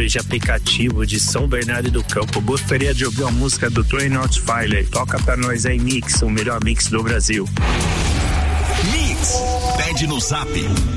sertanejo aplicativo de São Bernardo do Campo. Gostaria de ouvir a música do Train Out Fire. Toca pra nós aí, Mix, o melhor mix do Brasil. Mix, pede no Zap